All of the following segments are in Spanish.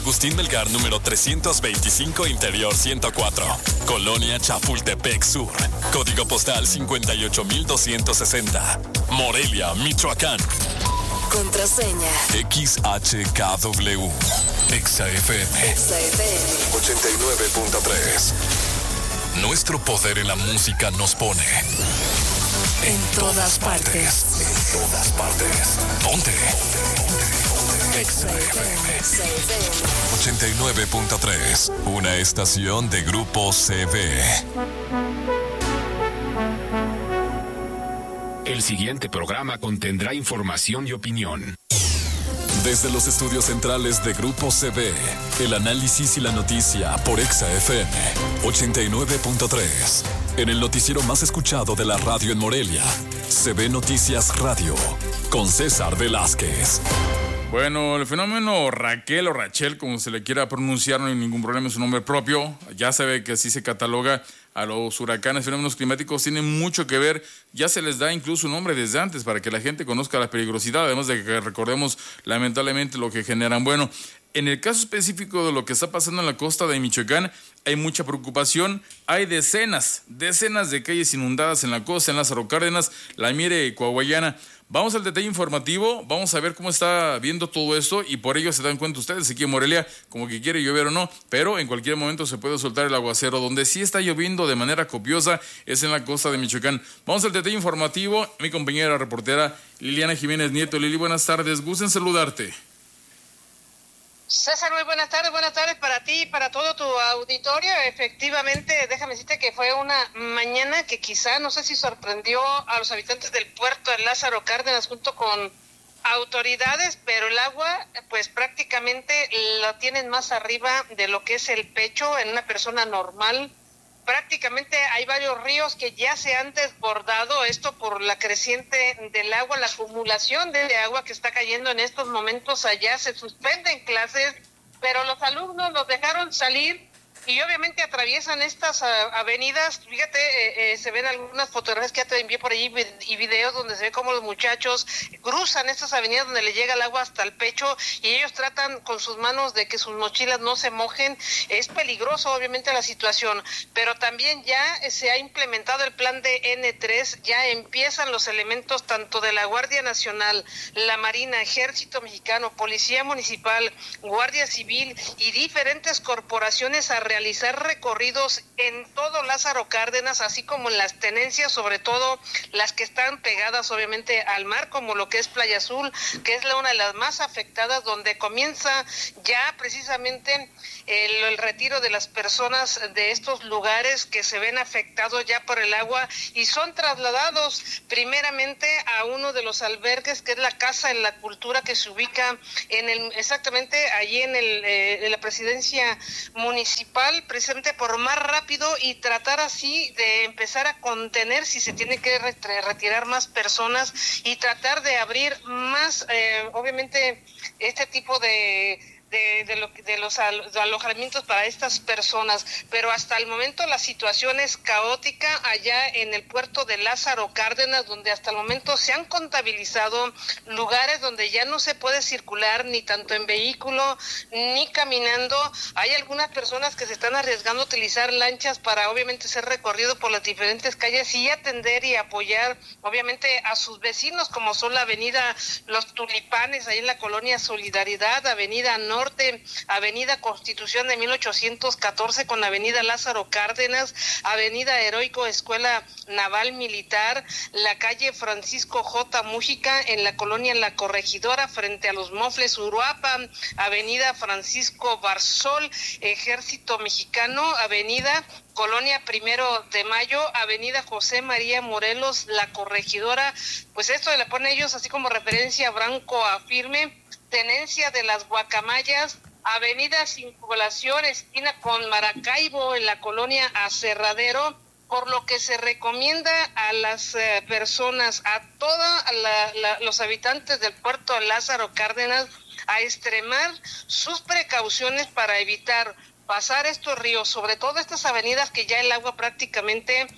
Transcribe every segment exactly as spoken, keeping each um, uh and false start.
Agustín Melgar, número trescientos veinticinco, Interior ciento cuatro. Colonia Chapultepec Sur. Código postal cincuenta y ocho mil doscientos sesenta. Morelia, Michoacán. Contraseña X H K W. Exa F M. Exa F M ochenta y nueve punto tres. Nuestro poder en la música nos pone en todas partes. En todas partes. Ponte. Exa F M ochenta y nueve punto tres. Una estación de Grupo C V. El siguiente programa contendrá información y opinión. Desde los estudios centrales de Grupo C V, el análisis y la noticia por Exa F M ochenta y nueve punto tres. En el noticiero más escuchado de la radio en Morelia, C V Noticias Radio, con César Velázquez. Bueno, el fenómeno Raquel o Rachel, como se le quiera pronunciar, no hay ningún problema, es un nombre propio. Ya se ve que así se cataloga a los huracanes, fenómenos climáticos, tienen mucho que ver. Ya se les da incluso un nombre desde antes para que la gente conozca la peligrosidad, además de que recordemos lamentablemente lo que generan. Bueno, en el caso específico de lo que está pasando en la costa de Michoacán, hay mucha preocupación. Hay decenas, decenas de calles inundadas en la costa, en Lázaro Cárdenas, La Mire y Coahuayana. Vamos al detalle informativo, vamos a ver cómo está viendo todo esto y por ello se dan cuenta ustedes aquí en Morelia, como que quiere llover o no, pero en cualquier momento se puede soltar el aguacero. Donde sí está lloviendo de manera copiosa es en la costa de Michoacán. Vamos al detalle informativo, mi compañera reportera Liliana Jiménez Nieto. Lili, buenas tardes, gusto en saludarte. César, muy buenas tardes, buenas tardes para ti y para todo tu auditorio. Efectivamente, déjame decirte que fue una mañana que quizá, no sé si sorprendió a los habitantes del puerto de Lázaro Cárdenas junto con autoridades, pero el agua pues prácticamente la tienen más arriba de lo que es el pecho en una persona normal. Prácticamente hay varios ríos que ya se han desbordado, esto por la creciente del agua, la acumulación de agua que está cayendo en estos momentos allá. Se suspenden clases, pero los alumnos los dejaron salir y obviamente atraviesan estas uh, avenidas. Fíjate, eh, eh, se ven algunas fotografías que ya te envié por allí y videos donde se ve cómo los muchachos cruzan estas avenidas donde le llega el agua hasta el pecho y ellos tratan con sus manos de que sus mochilas no se mojen. Es peligroso obviamente la situación, pero también ya se ha implementado el plan de N tres, ya empiezan los elementos tanto de la Guardia Nacional, la Marina, Ejército Mexicano, Policía Municipal, Guardia Civil y diferentes corporaciones a realizar recorridos en todo Lázaro Cárdenas, así como en las tenencias, sobre todo las que están pegadas obviamente al mar, como lo que es Playa Azul, que es la una de las más afectadas, donde comienza ya precisamente el, el retiro de las personas de estos lugares que se ven afectados ya por el agua y son trasladados primeramente a uno de los albergues, que es la Casa de la Cultura, que se ubica en el exactamente allí en, el, eh, en la presidencia municipal, precisamente por más rápido y tratar así de empezar a contener si se tiene que retirar más personas y tratar de abrir más, eh, obviamente, este tipo de... De, de, lo, de los alojamientos para estas personas, pero hasta el momento la situación es caótica allá en el puerto de Lázaro Cárdenas, donde hasta el momento se han contabilizado lugares donde ya no se puede circular ni tanto en vehículo ni caminando. Hay algunas personas que se están arriesgando a utilizar lanchas para obviamente ser recorrido por las diferentes calles y atender y apoyar obviamente a sus vecinos, como son la avenida Los Tulipanes, ahí en la colonia Solidaridad, avenida Norte, avenida Constitución de mil ochocientos catorce con avenida Lázaro Cárdenas, avenida Heroico Escuela Naval Militar, la calle Francisco J. Mújica en la colonia La Corregidora frente a los Mofles Uruapan, avenida Francisco Barzol, Ejército Mexicano, avenida Colonia Primero de Mayo, avenida José María Morelos, La Corregidora. Pues esto le ponen ellos así como referencia a Branco Afirme, tenencia de las Guacamayas, avenida Circulación, esquina con Maracaibo, en la colonia Aserradero, por lo que se recomienda a las eh, personas, a todos los habitantes del puerto de Lázaro Cárdenas, a extremar sus precauciones para evitar pasar estos ríos, sobre todo estas avenidas que ya el agua prácticamente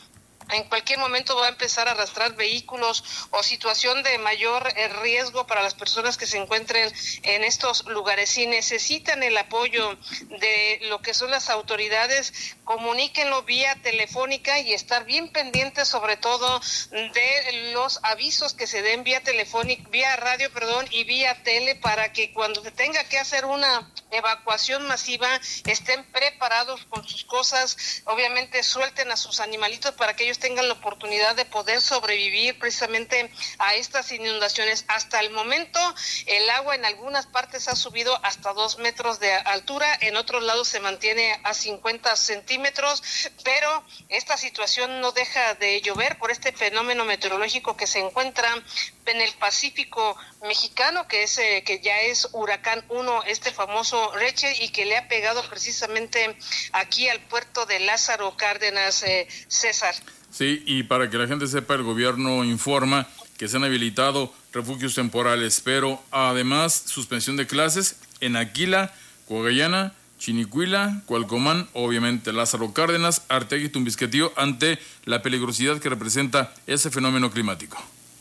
en cualquier momento va a empezar a arrastrar vehículos o situación de mayor eh, riesgo para las personas que se encuentren en estos lugares. Si necesitan el apoyo de lo que son las autoridades, comuníquenlo vía telefónica y estar bien pendientes sobre todo de los avisos que se den vía telefónica, vía radio, perdón, y vía tele, para que cuando se tenga que hacer una evacuación masiva estén preparados con sus cosas, obviamente suelten a sus animalitos para que ellos tengan la oportunidad de poder sobrevivir precisamente a estas inundaciones. Hasta el momento el agua en algunas partes ha subido hasta dos metros de altura, en otros lados se mantiene a cincuenta centímetros, pero esta situación no deja de llover por este fenómeno meteorológico que se encuentra en el Pacífico mexicano, que es eh, que ya es Huracán uno, este famoso Rachel, y que le ha pegado precisamente aquí al puerto de Lázaro Cárdenas, eh, César. Sí, y para que la gente sepa, el gobierno informa que se han habilitado refugios temporales, pero además suspensión de clases en Aquila, Coahuila, Chinicuila, Cualcomán, obviamente Lázaro Cárdenas, Arteaga y Tumbisquetío, ante la peligrosidad que representa ese fenómeno climático.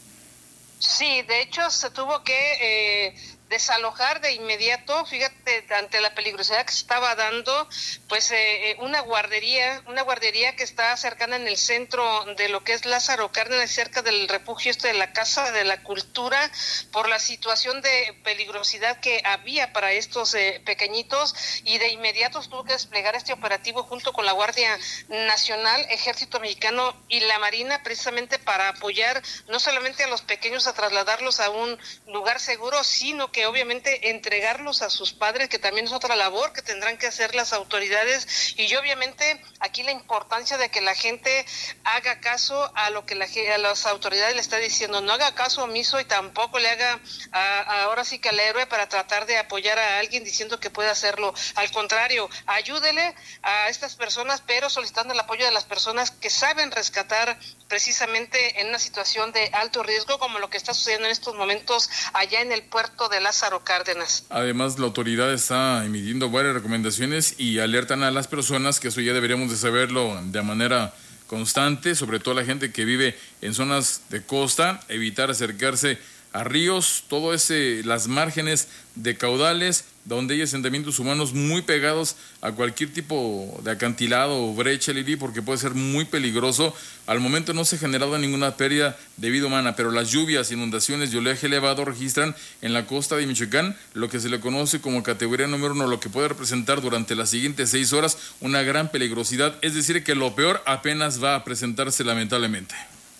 Sí, de hecho se tuvo que eh, desalojar de inmediato, fíjate, ante la peligrosidad que se estaba dando, pues eh, una guardería, una guardería que está cercana en el centro de lo que es Lázaro Cárdenas, cerca del refugio este de la Casa de la Cultura, por la situación de peligrosidad que había para estos eh, pequeñitos, y de inmediato tuvo que desplegar este operativo junto con la Guardia Nacional, Ejército Mexicano y la Marina, precisamente para apoyar no solamente a los pequeños a trasladarlos a un lugar seguro, sino que obviamente entregarlos a sus padres, que también es otra labor que tendrán que hacer las autoridades. Y obviamente aquí la importancia de que la gente haga caso a lo que la, a las autoridades le está diciendo, no haga caso omiso y tampoco le haga a, a, ahora sí que al héroe para tratar de apoyar a alguien diciendo que puede hacerlo. Al contrario, ayúdele a estas personas, pero solicitando el apoyo de las personas que saben rescatar precisamente en una situación de alto riesgo, como lo que está sucediendo en estos momentos allá en el puerto de Lázaro Cárdenas. Además, la autoridad está emitiendo varias recomendaciones y alertan a las personas, que eso ya deberíamos de saberlo de manera constante, sobre todo la gente que vive en zonas de costa, evitar acercarse a ríos, todo ese, las márgenes de caudales, donde hay asentamientos humanos muy pegados a cualquier tipo de acantilado o brecha, Lili, porque puede ser muy peligroso. Al momento no se ha generado ninguna pérdida de vida humana, pero las lluvias, inundaciones y oleaje elevado registran en la costa de Michoacán lo que se le conoce como categoría número uno, lo que puede representar durante las siguientes seis horas una gran peligrosidad, es decir, que lo peor apenas va a presentarse lamentablemente.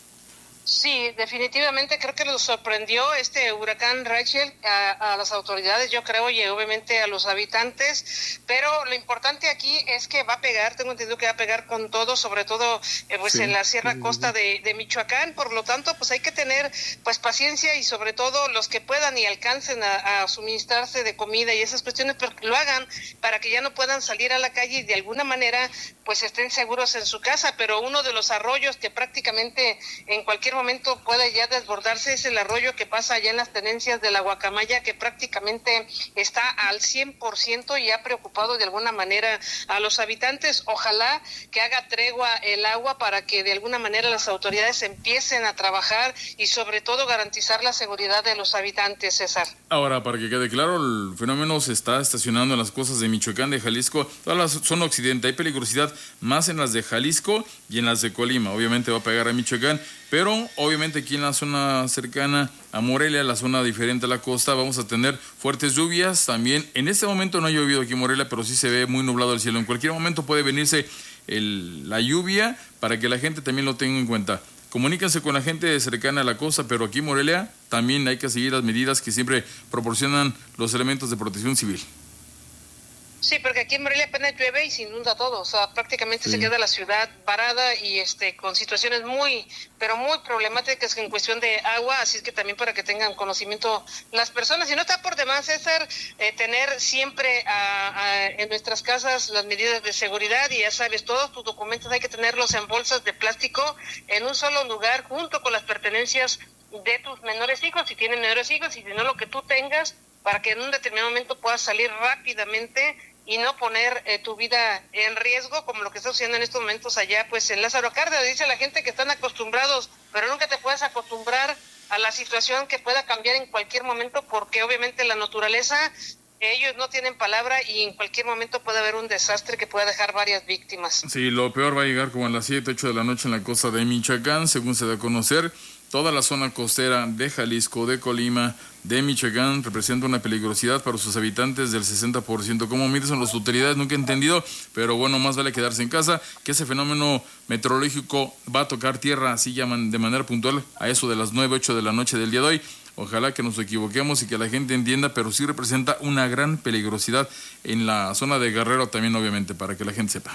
Sí, definitivamente creo que nos sorprendió este huracán Rachel a, a las autoridades, yo creo, y obviamente a los habitantes, pero lo importante aquí es que va a pegar, tengo entendido que va a pegar con todo, sobre todo eh, pues sí, en la Sierra sí, Costa de, de Michoacán, por lo tanto pues hay que tener pues paciencia, y sobre todo los que puedan y alcancen a, a suministrarse de comida y esas cuestiones, pero que lo hagan para que ya no puedan salir a la calle y de alguna manera pues estén seguros en su casa. Pero uno de los arroyos que prácticamente en cualquier momento puede ya desbordarse es el arroyo que pasa allá en las tenencias de la Guacamaya, que prácticamente está al cien por ciento y ha preocupado de alguna manera a los habitantes. Ojalá que haga tregua el agua para que de alguna manera las autoridades empiecen a trabajar y sobre todo garantizar la seguridad de los habitantes, César. Ahora, para que quede claro, el fenómeno se está estacionando en las costas de Michoacán, de Jalisco, toda la zona occidente. Hay peligrosidad más en las de Jalisco y en las de Colima. Obviamente va a pegar a Michoacán, pero obviamente aquí en la zona cercana a Morelia, la zona diferente a la costa, vamos a tener fuertes lluvias también. En este momento no ha llovido aquí en Morelia, pero sí se ve muy nublado el cielo. En cualquier momento puede venirse el, la lluvia, para que la gente también lo tenga en cuenta. Comuníquense con la gente cercana a la costa, pero aquí en Morelia también hay que seguir las medidas que siempre proporcionan los elementos de protección civil. Sí, porque aquí en Morelia apenas llueve y se inunda todo, o sea, prácticamente sí. Se queda la ciudad varada y este con situaciones muy, pero muy problemáticas en cuestión de agua, así es que también para que tengan conocimiento las personas. Y no está por demás, César, eh, tener siempre a, a, en nuestras casas las medidas de seguridad, y ya sabes, todos tus documentos hay que tenerlos en bolsas de plástico en un solo lugar, junto con las pertenencias de tus menores hijos, si tienen menores hijos, y si no, lo que tú tengas, para que en un determinado momento puedas salir rápidamente y no poner eh, tu vida en riesgo, como lo que está sucediendo en estos momentos allá, pues en Lázaro Cárdenas. Dice la gente que están acostumbrados, pero nunca te puedes acostumbrar a la situación que pueda cambiar en cualquier momento, porque obviamente la naturaleza, ellos no tienen palabra y en cualquier momento puede haber un desastre que pueda dejar varias víctimas. Sí, lo peor va a llegar como a las siete, ocho de la noche en la costa de Michoacán, según se da a conocer. Toda la zona costera de Jalisco, de Colima, de Michoacán representa una peligrosidad para sus habitantes del sesenta por ciento. ¿Cómo miden las autoridades? Nunca he entendido, pero bueno, más vale quedarse en casa, que ese fenómeno meteorológico va a tocar tierra, así llaman de manera puntual, a eso de las nueve, ocho de la noche del día de hoy. Ojalá que nos equivoquemos y que la gente entienda, pero sí representa una gran peligrosidad en la zona de Guerrero también, obviamente, para que la gente sepa.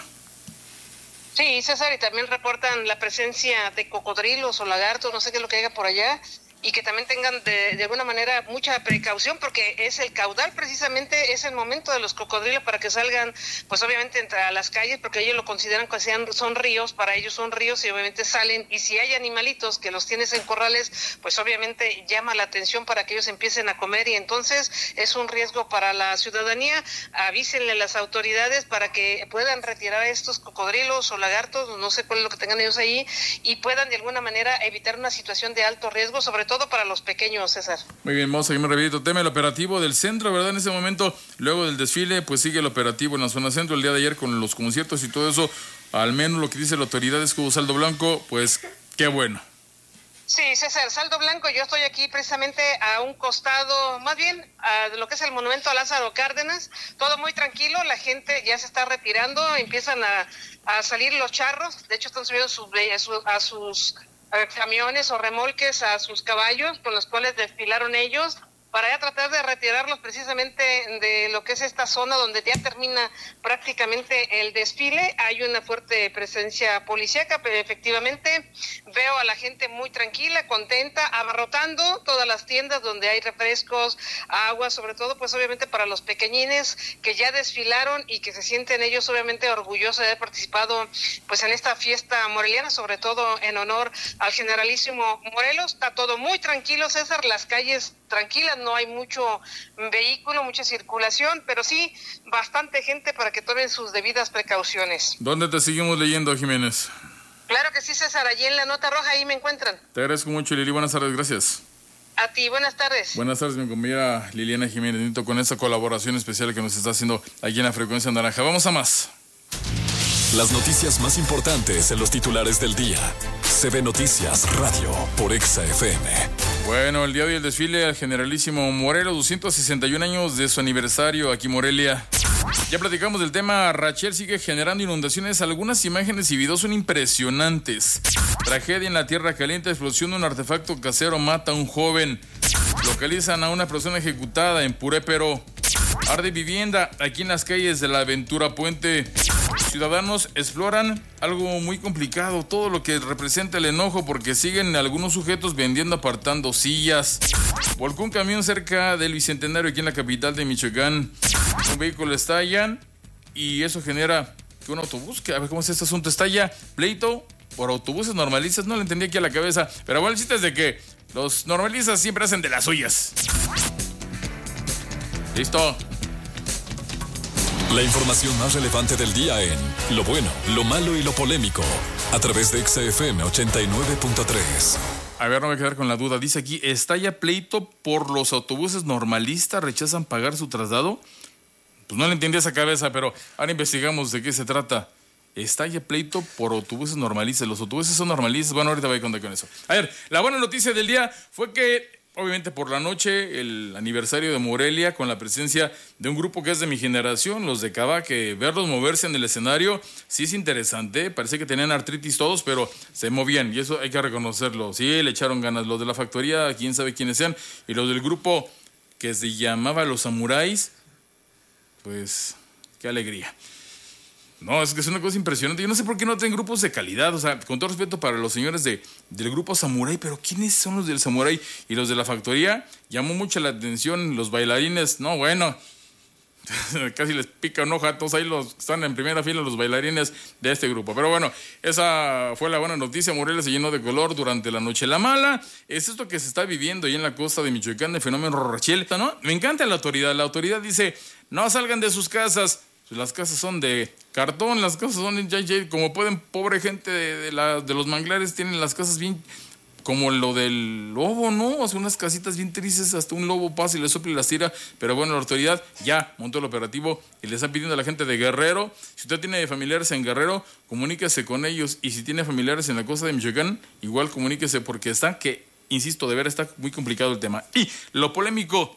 Sí, César, y también reportan la presencia de cocodrilos o lagartos, no sé qué es lo que haya por allá, y que también tengan de, de alguna manera mucha precaución, porque es el caudal, precisamente es el momento de los cocodrilos para que salgan, pues obviamente entre a las calles, porque ellos lo consideran que sean, son ríos, para ellos son ríos y obviamente salen, y si hay animalitos que los tienes en corrales, pues obviamente llama la atención para que ellos empiecen a comer, y entonces es un riesgo para la ciudadanía. Avísenle a las autoridades para que puedan retirar a estos cocodrilos o lagartos, no sé cuál es lo que tengan ellos ahí, y puedan de alguna manera evitar una situación de alto riesgo, sobre todo para los pequeños, César. Muy bien, vamos a seguir rapidito. Tema el operativo del centro, ¿verdad? En ese momento, luego del desfile, pues sigue el operativo en la zona centro. El día de ayer con los conciertos y todo eso, al menos lo que dice la autoridad es que hubo saldo blanco, pues qué bueno. Sí, César, saldo blanco. Yo estoy aquí precisamente a un costado, más bien a lo que es el monumento a Lázaro Cárdenas. Todo muy tranquilo, la gente ya se está retirando, empiezan a, a salir los charros. De hecho, están subiendo sus, a sus a camiones o remolques a sus caballos con los cuales desfilaron ellos, para ya tratar de retirarlos precisamente de lo que es esta zona donde ya termina prácticamente el desfile. Hay una fuerte presencia policíaca, pero efectivamente veo a la gente muy tranquila, contenta, abarrotando todas las tiendas donde hay refrescos, agua, sobre todo pues obviamente para los pequeñines que ya desfilaron y que se sienten ellos obviamente orgullosos de haber participado pues en esta fiesta moreliana, sobre todo en honor al generalísimo Morelos. Está todo muy tranquilo, César, las calles tranquilas, no hay mucho vehículo, mucha circulación, pero sí bastante gente para que tomen sus debidas precauciones. ¿Dónde te seguimos leyendo, Jiménez? Claro que sí, César, allí en la nota roja, ahí me encuentran. Te agradezco mucho, Lili, buenas tardes, gracias. A ti, buenas tardes. Buenas tardes, mi compañera Liliana Jiménez, con esta colaboración especial que nos está haciendo aquí en la Frecuencia Naranja. Vamos a más. Las noticias más importantes en los titulares del día. C B Noticias Radio por Exa F M. Bueno, el día de hoy el desfile al generalísimo Morelos, doscientos sesenta y un años de su aniversario aquí Morelia. Ya platicamos del tema. Rachel sigue generando inundaciones. Algunas imágenes y videos son impresionantes. Tragedia en la Tierra Caliente. Explosión de un artefacto casero mata a un joven. Localizan a una persona ejecutada en Purépero. Arde vivienda aquí en las calles de la Aventura Puente. Ciudadanos exploran algo muy complicado, todo lo que representa el enojo, porque siguen algunos sujetos vendiendo, apartando sillas. Volcó un camión cerca del Bicentenario aquí en la capital de Michoacán. Un vehículo estalla y eso genera que un autobús, que a ver cómo es este asunto, estalla pleito por autobuses normalistas. No le entendí aquí a la cabeza, pero bueno, el chiste es de que los normalistas siempre hacen de las suyas. Listo. La información más relevante del día en Lo Bueno, Lo Malo y Lo Polémico, a través de Exa F M ochenta y nueve punto tres. A ver, no me voy a quedar con la duda. Dice aquí, estalla pleito por los autobuses normalistas, rechazan pagar su traslado. Pues no le entendí esa cabeza, pero ahora investigamos de qué se trata. Estalla pleito por autobuses normalistas. Los autobuses son normalistas. Bueno, ahorita voy a contar con eso. A ver, la buena noticia del día fue que obviamente por la noche, el aniversario de Morelia, con la presencia de un grupo que es de mi generación, los de Cava, que verlos moverse en el escenario sí es interesante. Parece que tenían artritis todos, pero se movían y eso hay que reconocerlo. Sí, le echaron ganas. Los de la factoría, quién sabe quiénes sean, y los del grupo que se llamaba Los Samuráis, pues qué alegría. No, es que es una cosa impresionante. Yo no sé por qué no tienen grupos de calidad. O sea, con todo respeto para los señores de, del grupo Samurai, pero ¿quiénes son los del Samurai? Y los de la factoría, llamó mucho la atención los bailarines. No, bueno, casi les pica un ojo a todos ahí, los están en primera fila los bailarines de este grupo. Pero bueno, esa fue la buena noticia. Morelia se llenó de color durante la noche. La mala es esto que se está viviendo ahí en la costa de Michoacán, el fenómeno Rachel, ¿no? Me encanta la autoridad. La autoridad dice, no salgan de sus casas. Las casas son de cartón, las casas son de ya, ya, como pueden, pobre gente de, de, la, de los manglares tienen las casas bien como lo del lobo, ¿no? O sea, unas casitas bien tristes, hasta un lobo pasa y le sopla y las tira. Pero bueno, la autoridad ya montó el operativo y le está pidiendo a la gente de Guerrero, si usted tiene familiares en Guerrero, comuníquese con ellos. Y si tiene familiares en la costa de Michoacán, igual comuníquese, porque está que, insisto, de ver, está muy complicado el tema. Y lo polémico,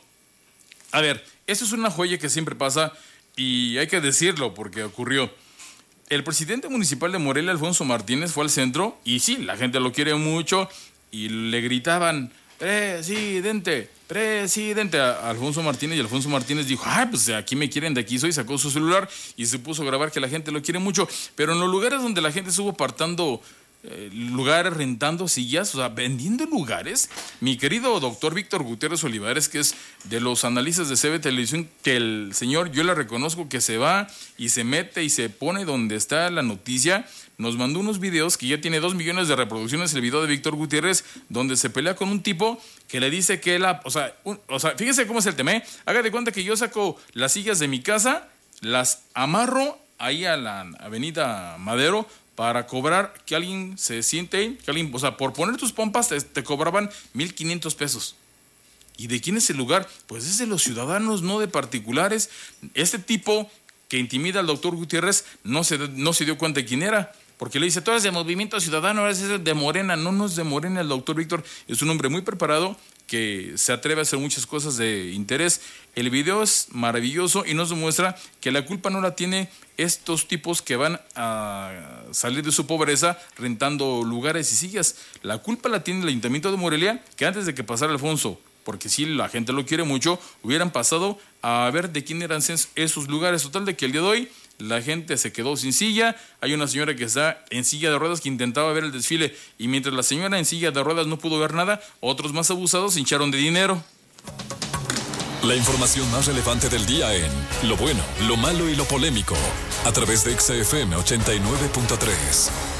a ver, eso es una joya que siempre pasa y hay que decirlo porque ocurrió. El presidente municipal de Morelia, Alfonso Martínez, fue al centro y sí, la gente lo quiere mucho. Y le gritaban, presidente, presidente, a Alfonso Martínez. Y Alfonso Martínez dijo, ah, pues aquí me quieren, de aquí soy. Sacó su celular y se puso a grabar que la gente lo quiere mucho. Pero en los lugares donde la gente estuvo apartando eh, lugares, rentando sillas, o sea, vendiendo lugares, mi querido doctor Víctor Gutiérrez Olivares, que es de los analistas de C B Televisión, que el señor, yo le reconozco que se va y se mete y se pone donde está la noticia. Nos mandó unos videos que ya tiene dos millones de reproducciones, el video de Víctor Gutiérrez, donde se pelea con un tipo que le dice que la, o sea, un, o sea, fíjese cómo es el tema, ¿eh? Haga de cuenta que yo saco las sillas de mi casa, las amarro ahí a la avenida Madero para cobrar que alguien se siente, que alguien, o sea, por poner tus pompas te, te cobraban mil quinientos pesos. ¿Y de quién es el lugar? Pues es de los ciudadanos, no de particulares. Este tipo que intimida al doctor Gutiérrez no se, no se dio cuenta de quién era. Porque le dice, tú eres de Movimiento Ciudadano, eres de Morena. No, no es de Morena. El doctor Víctor es un hombre muy preparado que se atreve a hacer muchas cosas de interés. El video es maravilloso y nos demuestra que la culpa no la tiene estos tipos que van a salir de su pobreza rentando lugares y sillas. La culpa la tiene el Ayuntamiento de Morelia, que antes de que pasara Alfonso, porque sí, la gente lo quiere mucho, hubieran pasado a ver de quién eran esos lugares. Total de que el día de hoy la gente se quedó sin silla. Hay una señora que está en silla de ruedas que intentaba ver el desfile y mientras la señora en silla de ruedas no pudo ver nada, otros más abusados se hincharon de dinero. La información más relevante del día en Lo Bueno, Lo Malo y Lo Polémico, a través de X F M ochenta y nueve punto tres.